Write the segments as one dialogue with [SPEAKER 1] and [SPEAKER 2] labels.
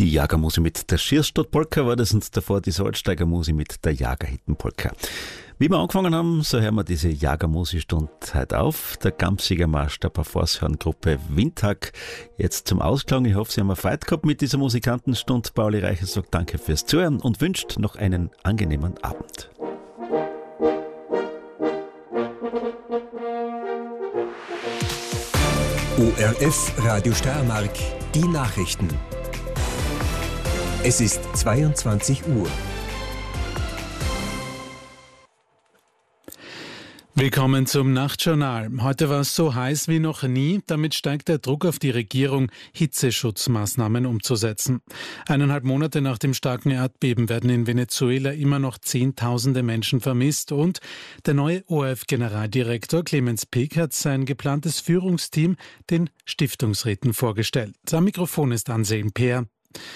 [SPEAKER 1] Die Jagermusi mit der Schierstadt-Polka war das und davor die Salzsteiger-Musi mit der Jagerhitten-Polka. Wie wir angefangen haben, so hören wir diese Jagermusi-Stunde heute auf. Der Gamsiger Marsch der Parforce-Horn-Gruppe Windhack. Jetzt zum Ausklang. Ich hoffe, Sie haben eine Freude gehabt mit dieser Musikantenstunde. Pauli Reicher sagt danke fürs Zuhören und wünscht noch einen angenehmen Abend.
[SPEAKER 2] ORF Radio Steiermark, die Nachrichten. Es ist 22 Uhr.
[SPEAKER 3] Willkommen zum Nachtjournal. Heute war es so heiß wie noch nie. Damit steigt der Druck auf die Regierung, Hitzeschutzmaßnahmen umzusetzen. 1,5 Monate nach dem starken Erdbeben werden in Venezuela immer noch Zehntausende Menschen vermisst. Und der neue ORF-Generaldirektor Clemens Peek hat sein geplantes Führungsteam den Stiftungsräten vorgestellt. Am Mikrofon ist Anselm Peer.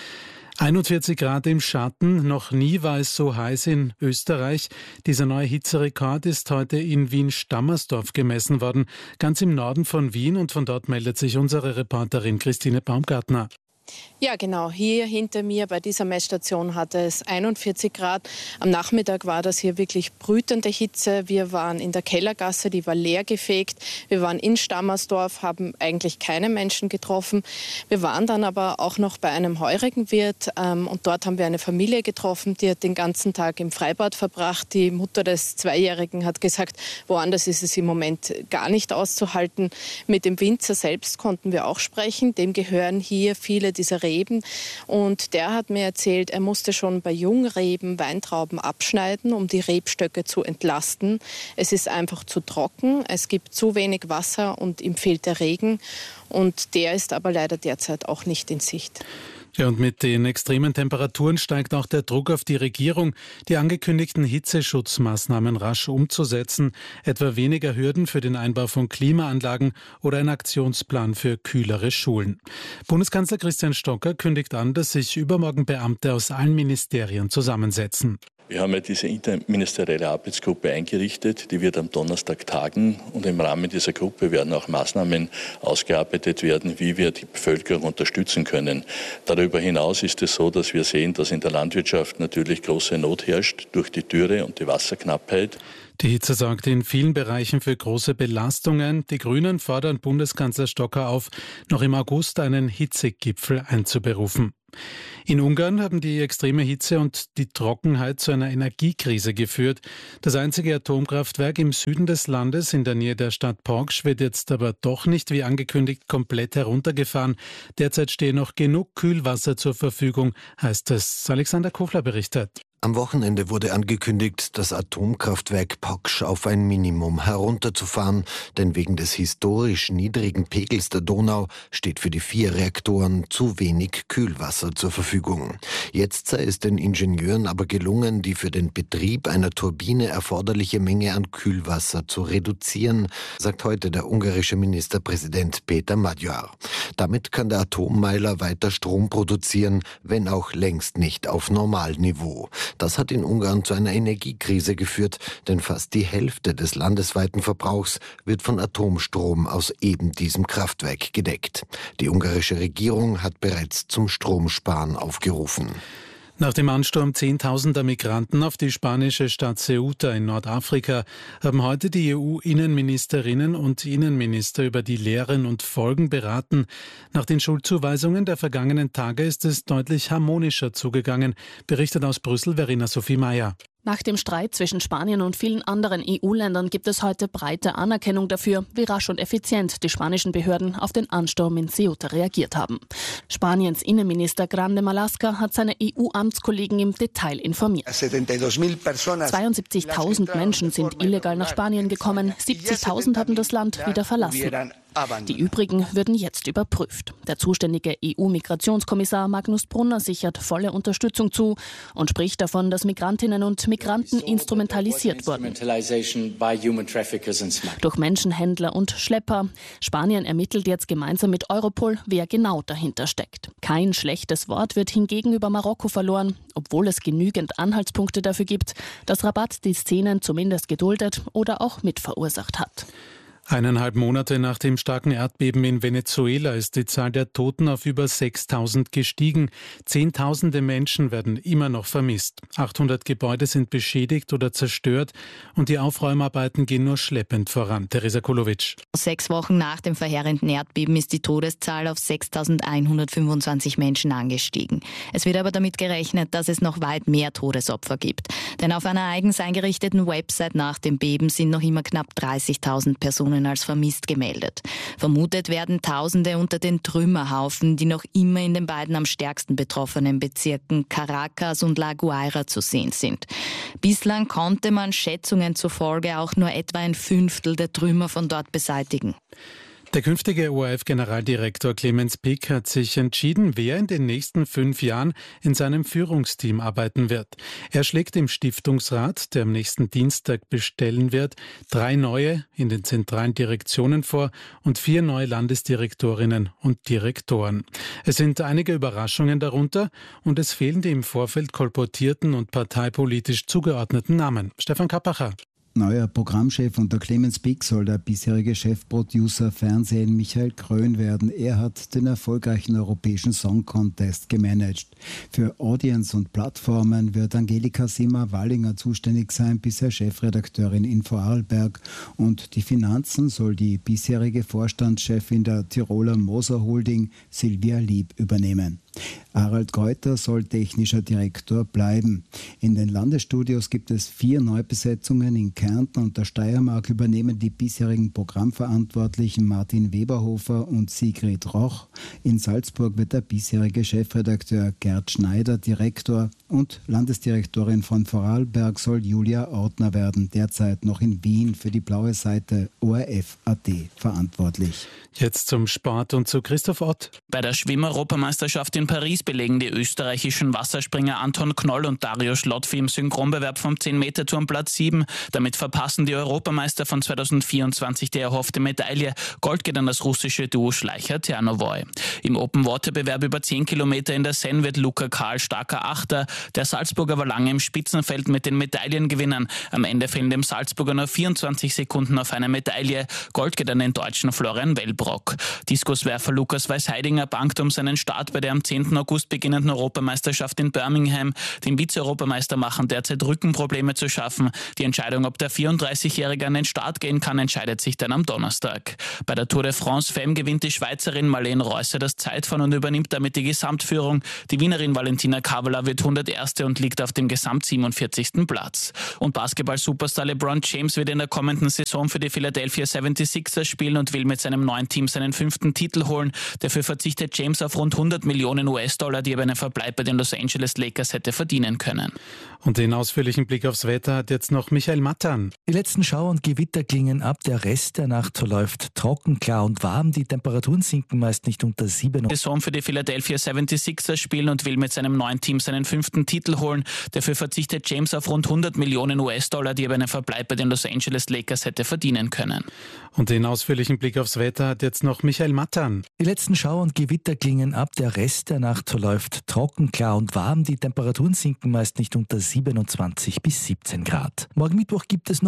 [SPEAKER 3] 41 Grad im Schatten, noch nie war es so heiß in Österreich. Dieser neue Hitzerekord ist heute in Wien-Stammersdorf gemessen worden, ganz im Norden von Wien, und von dort meldet sich unsere Reporterin Christine Baumgartner.
[SPEAKER 4] Ja, genau. Hier hinter mir bei dieser Messstation hatte es 41 Grad. Am Nachmittag war das hier wirklich brütende Hitze. Wir waren in der Kellergasse, die war leer gefegt. Wir waren in Stammersdorf, haben eigentlich keine Menschen getroffen. Wir waren dann aber auch noch bei einem Heurigenwirt und dort haben wir eine Familie getroffen, die hat den ganzen Tag im Freibad verbracht. Die Mutter des Zweijährigen hat gesagt, woanders ist es im Moment gar nicht auszuhalten. Mit dem Winzer selbst konnten wir auch sprechen. Dem gehören hier viele dieser Reben, und der hat mir erzählt, er musste schon bei Jungreben Weintrauben abschneiden, um die Rebstöcke zu entlasten. Es ist einfach zu trocken, es gibt zu wenig Wasser und ihm fehlt der Regen, und der ist aber leider derzeit auch nicht in Sicht.
[SPEAKER 3] Ja, und mit den extremen Temperaturen steigt auch der Druck auf die Regierung, die angekündigten Hitzeschutzmaßnahmen rasch umzusetzen, etwa weniger Hürden für den Einbau von Klimaanlagen oder ein Aktionsplan für kühlere Schulen. Bundeskanzler Christian Stocker kündigt an, dass sich übermorgen Beamte aus allen Ministerien zusammensetzen.
[SPEAKER 5] Wir haben ja diese interministerielle Arbeitsgruppe eingerichtet, die wird am Donnerstag tagen, und im Rahmen dieser Gruppe werden auch Maßnahmen ausgearbeitet werden, wie wir die Bevölkerung unterstützen können. Darüber hinaus ist es so, dass wir sehen, dass in der Landwirtschaft natürlich große Not herrscht durch die Dürre und die Wasserknappheit.
[SPEAKER 3] Die Hitze sorgt in vielen Bereichen für große Belastungen. Die Grünen fordern Bundeskanzler Stocker auf, noch im August einen Hitzegipfel einzuberufen. In Ungarn haben die extreme Hitze und die Trockenheit zu einer Energiekrise geführt. Das einzige Atomkraftwerk im Süden des Landes, in der Nähe der Stadt Paks, wird jetzt aber doch nicht wie angekündigt komplett heruntergefahren. Derzeit stehe noch genug Kühlwasser zur Verfügung, heißt es. Alexander Kofler berichtet.
[SPEAKER 6] Am Wochenende wurde angekündigt, das Atomkraftwerk Paks auf ein Minimum herunterzufahren, denn wegen des historisch niedrigen Pegels der Donau steht für die 4 Reaktoren zu wenig Kühlwasser zur Verfügung. Jetzt sei es den Ingenieuren aber gelungen, die für den Betrieb einer Turbine erforderliche Menge an Kühlwasser zu reduzieren, sagt heute der ungarische Ministerpräsident Péter Magyar. Damit kann der Atommeiler weiter Strom produzieren, wenn auch längst nicht auf Normalniveau. Das hat in Ungarn zu einer Energiekrise geführt, denn fast die Hälfte des landesweiten Verbrauchs wird von Atomstrom aus eben diesem Kraftwerk gedeckt. Die ungarische Regierung hat bereits zum Stromsparen aufgerufen.
[SPEAKER 3] Nach dem Ansturm zehntausender Migranten auf die spanische Stadt Ceuta in Nordafrika haben heute die EU-Innenministerinnen und Innenminister über die Lehren und Folgen beraten. Nach den Schuldzuweisungen der vergangenen Tage ist es deutlich harmonischer zugegangen, berichtet aus Brüssel Verena Sophie Mayer.
[SPEAKER 7] Nach dem Streit zwischen Spanien und vielen anderen EU-Ländern gibt es heute breite Anerkennung dafür, wie rasch und effizient die spanischen Behörden auf den Ansturm in Ceuta reagiert haben. Spaniens Innenminister Grande Marlaska hat seine EU-Amtskollegen im Detail informiert. 72.000 Menschen sind illegal nach Spanien gekommen, 70.000 haben das Land wieder verlassen. Die übrigen würden jetzt überprüft. Der zuständige EU-Migrationskommissar Magnus Brunner sichert volle Unterstützung zu und spricht davon, dass Migrantinnen und Migranten instrumentalisiert wurden. Durch Menschenhändler und Schlepper. Spanien ermittelt jetzt gemeinsam mit Europol, wer genau dahinter steckt. Kein schlechtes Wort wird hingegen über Marokko verloren, obwohl es genügend Anhaltspunkte dafür gibt, dass Rabat die Szenen zumindest geduldet oder auch mitverursacht hat.
[SPEAKER 3] 1,5 Monate nach dem starken Erdbeben in Venezuela ist die Zahl der Toten auf über 6.000 gestiegen. Zehntausende Menschen werden immer noch vermisst. 800 Gebäude sind beschädigt oder zerstört und die Aufräumarbeiten gehen nur schleppend voran. Teresa Kulovic.
[SPEAKER 8] 6 Wochen nach dem verheerenden Erdbeben ist die Todeszahl auf 6.125 Menschen angestiegen. Es wird aber damit gerechnet, dass es noch weit mehr Todesopfer gibt. Denn auf einer eigens eingerichteten Website nach dem Beben sind noch immer knapp 30.000 Personen als vermisst gemeldet. Vermutet werden Tausende unter den Trümmerhaufen, die noch immer in den beiden am stärksten betroffenen Bezirken Caracas und La Guaira zu sehen sind. Bislang konnte man Schätzungen zufolge auch nur etwa 1/5 der Trümmer von dort beseitigen.
[SPEAKER 3] Der künftige ORF-Generaldirektor Clemens Pick hat sich entschieden, wer in den nächsten 5 Jahren in seinem Führungsteam arbeiten wird. Er schlägt dem Stiftungsrat, der am nächsten Dienstag bestellen wird, 3 neue in den zentralen Direktionen vor und 4 neue Landesdirektorinnen und Direktoren. Es sind einige Überraschungen darunter und es fehlen die im Vorfeld kolportierten und parteipolitisch zugeordneten Namen. Stefan Kappacher.
[SPEAKER 9] Neuer Programmchef unter Clemens Pick soll der bisherige Chefproducer Fernsehen Michael Krön werden. Er hat den erfolgreichen europäischen Song Contest gemanagt. Für Audience und Plattformen wird Angelika Simmer-Wallinger zuständig sein, bisher Chefredakteurin in Vorarlberg. Und die Finanzen soll die bisherige Vorstandschefin der Tiroler Moser Holding Silvia Lieb übernehmen. Harald Greuter soll technischer Direktor bleiben. In den Landesstudios gibt es 4 Neubesetzungen. In Kärnten und der Steiermark übernehmen die bisherigen Programmverantwortlichen Martin Weberhofer und Sigrid Roch. In Salzburg wird der bisherige Chefredakteur Gerd Schneider Direktor und Landesdirektorin von Vorarlberg soll Julia Ortner werden, derzeit noch in Wien für die blaue Seite ORF.at verantwortlich.
[SPEAKER 3] Jetzt zum Sport und zu Christoph Ott.
[SPEAKER 10] Bei der Schwimm-Europameisterschaft in Paris belegen die österreichischen Wasserspringer Anton Knoll und Dario Schlotfi im Synchronbewerb vom 10-Meter-Turm Platz 7. Damit verpassen die Europameister von 2024 die erhoffte Medaille. Gold geht an das russische Duo Schleicher-Ternovoy. Im Open-Water-Bewerb über 10 Kilometer in der Seine wird Luca Karl starker Achter. Der Salzburger war lange im Spitzenfeld mit den Medaillengewinnern. Am Ende fehlen dem Salzburger nur 24 Sekunden auf eine Medaille. Gold geht an den deutschen Florian Wellbrock. Diskuswerfer Lukas Weißheidinger bangt um seinen Start bei der am 10. August beginnenden Europameisterschaft in Birmingham. Dem Vize-Europameister machen derzeit Rückenprobleme zu schaffen. Die Entscheidung, ob der 34-Jährige an den Start gehen kann, entscheidet sich dann am Donnerstag. Bei der Tour de France Femme gewinnt die Schweizerin Marlene Reusser das Zeitfahren und übernimmt damit die Gesamtführung. Die Wienerin Valentina Kavala wird 101. und liegt auf dem Gesamt 47. Platz. Und Basketball-Superstar LeBron James wird in der kommenden Saison für die Philadelphia 76ers spielen und will mit seinem neuen Team seinen 5. Titel holen. Dafür verzichtet James auf rund 100 Millionen US-Dollar, die er bei einem Verbleib bei den Los Angeles Lakers hätte verdienen können.
[SPEAKER 3] Und den ausführlichen Blick aufs Wetter hat jetzt noch Michael Mattan.
[SPEAKER 11] Die letzten Schauer und Gewitter klingen ab. Der Rest der Nacht verläuft trocken, klar und warm. Die Temperaturen sinken meist nicht unter 7.
[SPEAKER 10] Saison für die Philadelphia 76ers spielen und will mit seinem neuen Team seinen 5. Titel holen. Dafür verzichtet James auf rund 100 Millionen US-Dollar, die er bei einem Verbleib bei den Los Angeles Lakers hätte verdienen können.
[SPEAKER 3] Und den ausführlichen Blick aufs Wetter hat jetzt noch Michael Mattan.
[SPEAKER 11] Die letzten Schauer und Gewitter klingen ab. Der Rest der Nacht verläuft trocken, klar und warm. Die Temperaturen sinken meist nicht unter 27 bis 17 Grad. Morgen Mittwoch gibt es noch